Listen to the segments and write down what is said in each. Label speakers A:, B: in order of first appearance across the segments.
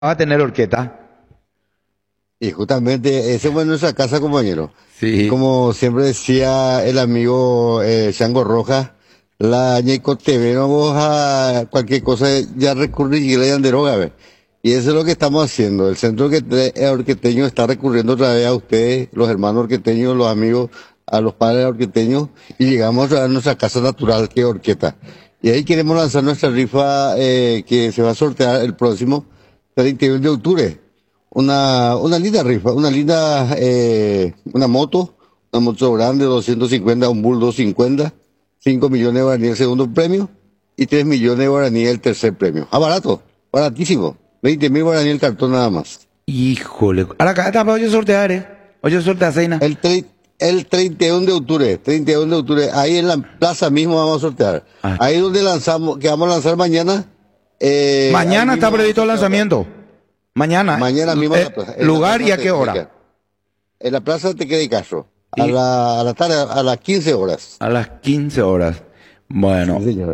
A: Va a tener horqueta.
B: Y justamente ese fue nuestra casa, compañero. Y
A: Sí.
B: como siempre decía el amigo Chango Rojas, la ñeco TV, no vos a cualquier cosa ya recurrir y le dan droga, ve. Y eso es lo que estamos haciendo. El centro orqueteño está recurriendo otra vez a ustedes, los hermanos orqueteños, los amigos, a los padres orqueteños, y llegamos a nuestra casa natural, que es Orqueta. Y ahí queremos lanzar nuestra rifa que se va a sortear el próximo 31 de octubre. Una linda rifa, una moto grande, 250, un Bull 250, 5 millones de guaraníes el segundo premio y 3 millones de guaraníes el tercer premio. Ah, barato, baratísimo. 20.000 guaraníes el cartón nada más.
A: Híjole. Ahora acá está para hoy sortear, ¿eh? Hoy sortea cena.
B: El 31 de octubre, 31 de octubre, ahí en la plaza mismo vamos a sortear.
A: Ah.
B: Ahí donde lanzamos, que vamos a lanzar mañana.
A: Mañana
B: ahí
A: está
B: mismo
A: previsto el
B: vamos a sortear.
A: lanzamiento. Mañana.
B: Mañana mismo en la plaza.
A: Lugar y a qué hora.
B: En la plaza te queda Castro.
A: Y
B: A la tarde, a las 15 horas.
A: a las 15 horas. Bueno,
B: Sí, señor.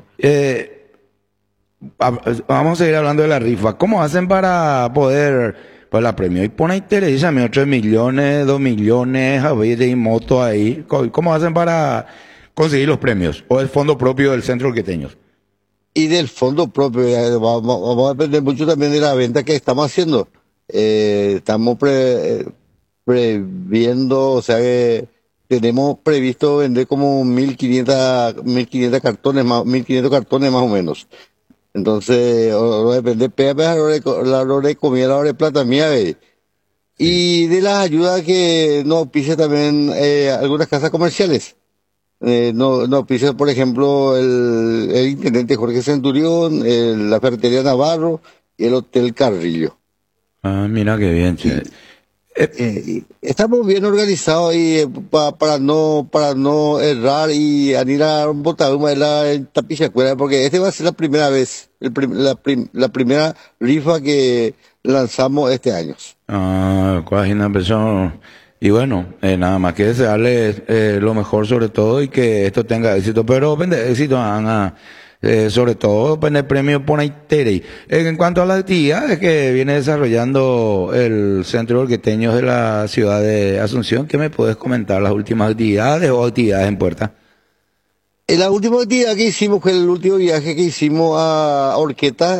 A: vamos a seguir hablando de la rifa. ¿Cómo hacen para poder, pues la premio? Y pone ahí Teresa, 3 millones, 2 millones, a ver, de moto ahí. ¿Cómo hacen para conseguir los premios? ¿O el fondo propio del centro orqueteños?
B: Y del fondo propio, vamos a depender mucho también de la venta que estamos haciendo. Estamos previendo, o sea que tenemos previsto vender como 1.500 cartones más, 1.500 cartones más o menos. Entonces, o depende, pega la hora de comida, la hora de plata mía, ve. Y de las ayudas que nos pise también algunas casas comerciales. No pisa, por ejemplo, el intendente Jorge Centurión, la ferretería Navarro y el Hotel Carrillo.
A: Ah, mira qué bien, che.
B: Y estamos bien organizados y para no errar y ir a un botaduma de la Tapizacuera, porque este va a ser la primera vez, la primera rifa que lanzamos este año.
A: Ah, cuál una persona. Y bueno, nada más que desearles lo mejor sobre todo y que esto tenga éxito. Pero vende éxito, Ana, sobre todo en el premio Ponaiterei. En cuanto a las actividades que viene desarrollando el Centro Orqueteños de la ciudad de Asunción, ¿qué me puedes comentar? ¿Las últimas actividades o actividades en puerta?
B: En la última actividad que hicimos fue el último viaje que hicimos a Orqueta,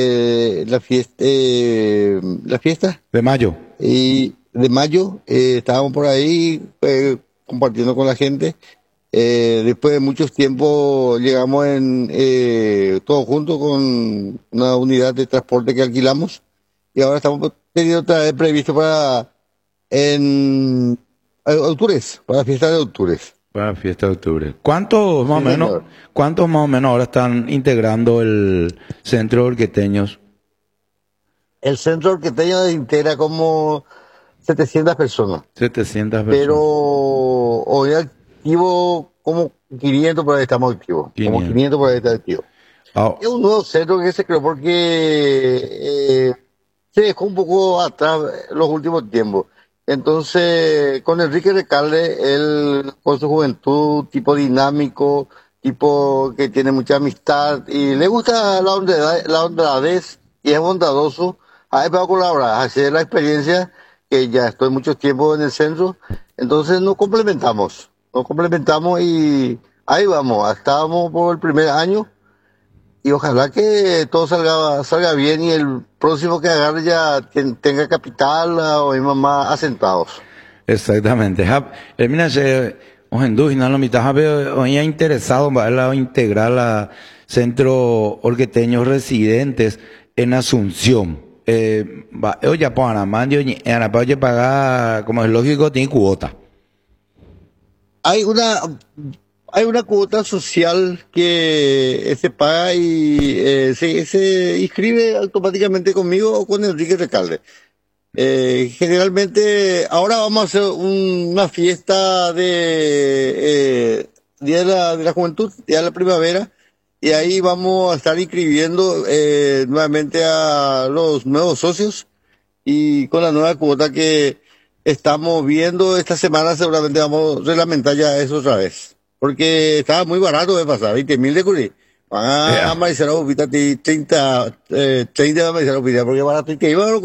B: la fiesta
A: De mayo.
B: y de mayo. Estábamos por ahí compartiendo con la gente. Después de muchos tiempos llegamos todos juntos con una unidad de transporte que alquilamos y ahora estamos teniendo otra vez previsto en octubre, para la fiesta de octubre.
A: Para la fiesta de octubre. ¿Cuántos más o
B: Sí,
A: menos,
B: señor.
A: cuántos más o menos ahora están integrando el Centro Orqueteños?
B: El centro orqueteño integra como 700 personas,
A: 700
B: pero
A: personas.
B: hoy activo como 500 por ahí estamos activos, como
A: 500.
B: 500 por ahí está activo.
A: Ah,
B: Es un nuevo centro que se creó porque se dejó un poco atrás los últimos tiempos. Entonces, con Enrique Recalde, él con su juventud, tipo dinámico, tipo que tiene mucha amistad y le gusta la honradez y es bondadoso, ha empezado a colaborar, a hacer la experiencia que ya estoy mucho tiempo en el centro. Entonces nos complementamos y ahí vamos, estábamos por el primer año. Y ojalá que todo salga bien y el próximo que agarre ya tenga capital o más asentados.
A: exactamente. Mira, os indígenas lo mitad hoy interesado en integrar a centro orqueteños residentes en Asunción. Oye, Panamá, oye, pagar, como es lógico, tiene cuota.
B: Hay una, hay una cuota social que se paga y se inscribe automáticamente conmigo o con Enrique Recalde. Generalmente, ahora vamos a hacer una fiesta de Día de la Juventud, Día de la Primavera, y ahí vamos a estar inscribiendo nuevamente a los nuevos socios y con la nueva cuota que estamos viendo esta semana seguramente vamos a reglamentar ya eso otra vez, porque estaba muy barato de pasar, 20.000 de Curí. Van a
A: Ea.
B: amanecer a Upita, 30 de amanecer a Upita, porque barato y que iba